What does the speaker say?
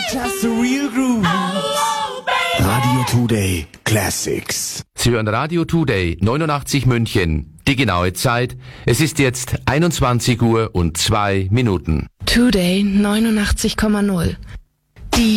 Just the real groove. Radio Today Classics. Sie hören Radio Today 89 München. Die genaue Zeit. Es ist jetzt 21 Uhr und 2 Minuten. Today 89,0.